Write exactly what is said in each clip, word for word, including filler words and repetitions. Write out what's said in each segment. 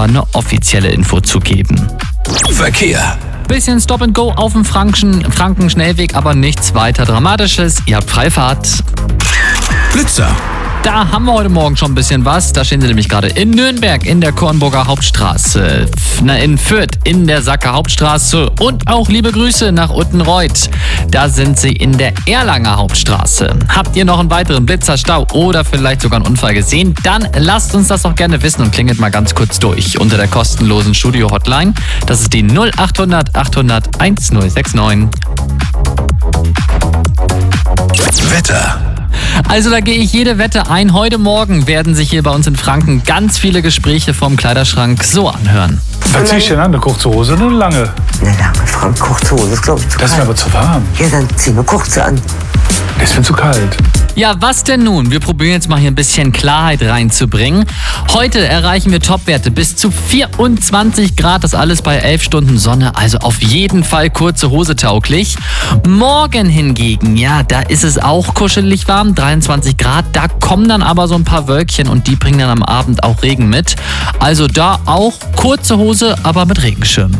aber eine offizielle Info zu geben. Verkehr. Bisschen Stop and Go auf dem Franken, Franken-Schnellweg, aber nichts weiter Dramatisches. Ihr habt Freifahrt. Blitzer. Da haben wir heute Morgen schon ein bisschen was. Da stehen sie nämlich gerade in Nürnberg in der Kornburger Hauptstraße, na, in Fürth in der Sacker Hauptstraße und auch liebe Grüße nach Uttenreuth. Da sind sie in der Erlanger Hauptstraße. Habt ihr noch einen weiteren Blitzerstau oder vielleicht sogar einen Unfall gesehen? Dann lasst uns das doch gerne wissen und klingelt mal ganz kurz durch unter der kostenlosen Studio-Hotline. Das ist die null acht hundert achthundert1069. Wetter. Also da gehe ich jede Wette ein. Heute Morgen werden sich hier bei uns in Franken ganz viele Gespräche vom Kleiderschrank so anhören. Was zieh ich denn an? Eine kurze Hose oder eine lange? Eine lange, Frank, kurze Hose, das glaube ich zu Das ist mir kalt. aber zu warm. Ja, dann zieh eine kurze an. Das ist mir zu kalt. Ja, was denn nun? Wir probieren jetzt mal hier ein bisschen Klarheit reinzubringen. Heute erreichen wir Topwerte bis zu vierundzwanzig Grad. Das alles bei elf Stunden Sonne. Also auf jeden Fall kurze Hose tauglich. Morgen hingegen, ja, da ist es auch kuschelig warm. dreiundzwanzig Grad. Da kommen dann aber so ein paar Wölkchen und die bringen dann am Abend auch Regen mit. Also da auch kurze Hose, aber mit Regenschirm.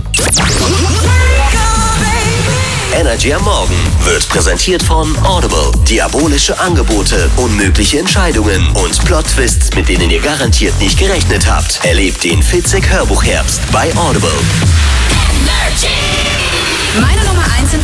Energy am Morgen wird präsentiert von Audible. Diabolische Angebote, unmögliche Entscheidungen und Plot-Twists, mit denen ihr garantiert nicht gerechnet habt. Erlebt den Fitzek Hörbuchherbst bei Audible. Meine Nummer eins in